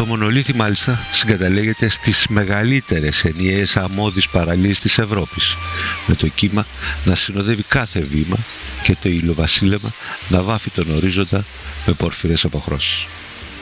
Το μονολίθι μάλιστα συγκαταλέγεται στις μεγαλύτερες ενιαίες αμμώδεις παραλίες της Ευρώπης, με το κύμα να συνοδεύει κάθε βήμα και το ηλιοβασίλεμα να βάφει τον ορίζοντα με πορφυρές αποχρώσεις.